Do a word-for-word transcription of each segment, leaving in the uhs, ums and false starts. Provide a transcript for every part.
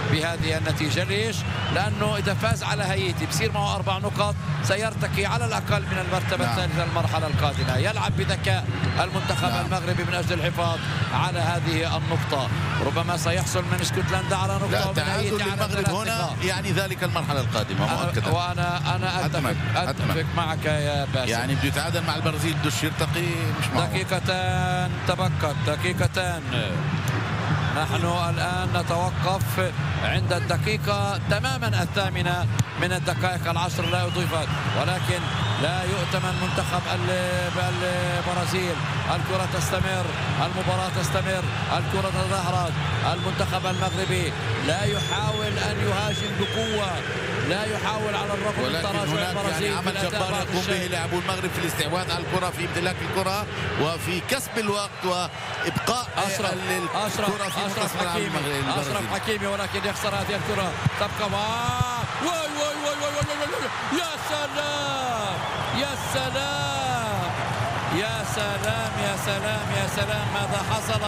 بهذه النتيجة. ليش؟ لأنه إذا فاز على هايتي بصير معه أربع نقاط، سيرتقي على الأقل من المرتبة نعم. الثالثة المرحلة القادمة. يلعب بذكاء المنتخب نعم. المغربي من أجل الحفاظ على هذه النقطة. ربما سيحصل من اسكتلندا على نقطة. لا، تعادل المغرب هنا يعني ذلك المرحلة القادمة مؤكدا. وأنا أنا أتفق, أتفق معك يا باسم. يعني بده يتعادل مع البرازيل، بدوش يرتقي، مش معه. دقيقتان تبقت، دقيقتان. نحن الآن نتوقف عند الدقيقة تماما الثامنة من الدقائق العشر لا أضيفت، ولكن لا يؤتمن منتخب البرازيل. الكرة تستمر، المباراة تستمر، الكرة تظهرت. المنتخب المغربي لا يحاول أن يهاجم بقوة، لا يحاول على الرغم من تراجع البرازيل. يعني عمل جبار يقوم به لاعبو المغرب في الاستحواذ على الكرة، في امتلاك الكرة وفي كسب الوقت وإبقاء أشرف الكرة في أشرف حكيمي أشرف حكيمي ولكن يخسر هذه الكرة. تبقى واي واي واي واي يا سلام يا سلام يا سلام يا سلام يا سلام ماذا حصل؟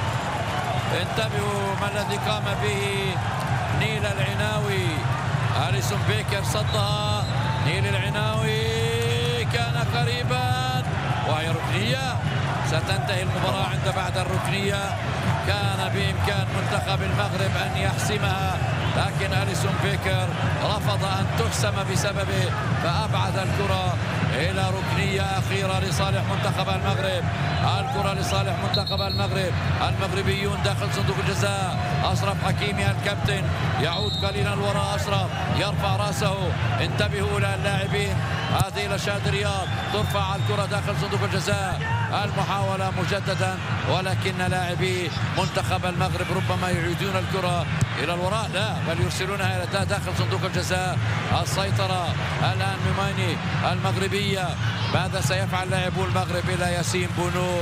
انتبهوا ما الذي قام به نيل العناوي. أليسون بيكر صدها، نيل العناوي كان قريبا وهي ركنية. ستنتهي المباراة عند بعد الركنية. كان بإمكان منتخب المغرب أن يحسمها، لكن أليسون بيكر رفض أن تحسم بسببه، فأبعد الكرة إلى ركنية أخيرة لصالح منتخب المغرب. الكرة لصالح منتخب المغرب. المغربيون داخل صندوق الجزاء. أشرف حكيمي الكابتن يعود قليلا وراء أشرف، يرفع رأسه. انتبهوا للاعبين، هذه إلى شاد رياض، ترفع الكرة داخل صندوق الجزاء. المحاولة مجددا، ولكن لاعبي منتخب المغرب ربما يعيدون الكرة إلى الوراء، لا بل يرسلونها إلى داخل صندوق الجزاء. السيطرة الآن ميماني المغربية. ماذا سيفعل لاعبو المغرب إلى ياسين بونو؟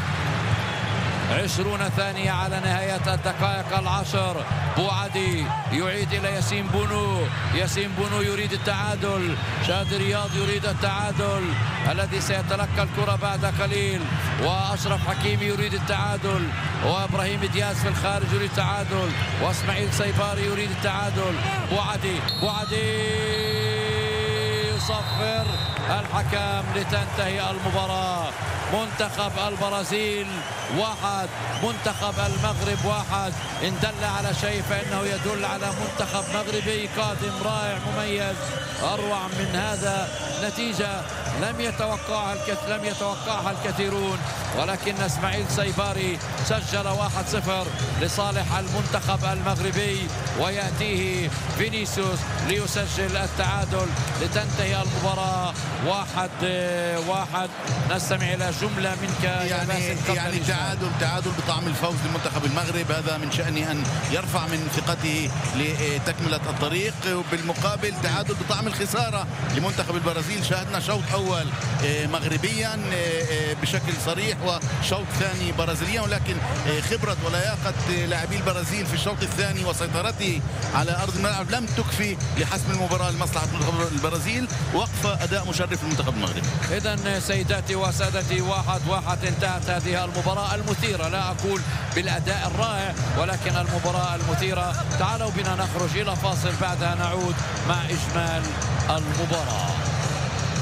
عشرون ثانية على نهاية الدقائق العشر. بوعدي يعيد إلى ياسين بونو. ياسين بونو يريد التعادل. شاد رياض يريد التعادل الذي سيتلقى الكرة بعد قليل. وأشرف حكيمي يريد التعادل، وإبراهيم دياز في الخارج يريد التعادل، وإسماعيل سيباري يريد التعادل. بوعدي بوعدي يصفر الحكم لتنتهي المباراة. منتخب البرازيل واحد، منتخب المغرب واحد. إن دل على شيء فإنه يدل على منتخب مغربي قادم رائع مميز. أروع من هذا نتيجة لم يتوقعها الكثير لم يتوقعها الكثيرون، ولكن اسماعيل سيباري سجل واحد صفر لصالح المنتخب المغربي، ويأتيه فينيسيوس ليسجل التعادل لتنتهي المباراة واحد واحد. نستمع إلى جملة منك يعني يعني تعادل تعادل بطعم الفوز لمنتخب المغرب. هذا من شأنه أن يرفع من ثقته لتكملة الطريق، وبالمقابل تعادل بطعم الخسارة لمنتخب البرازيل. شاهدنا شوط أول مغربيا بشكل صريح وشوط ثاني برازيليا، ولكن خبرة ولياقة لاعبي البرازيل في الشوط الثاني وسيطرته على أرض الملعب لم تكفي لحسم المباراة لمصلحة البرازيل. وقفة أداء مشرف للمنتخب المغربي. إذا سيداتي وسادتي واحد واحد انتهت هذه المباراة المثيرة، لا أقول بالأداء الرائع ولكن المباراة المثيرة. تعالوا بنا نخرج إلى فاصل، بعدها نعود مع إجمال المباراة.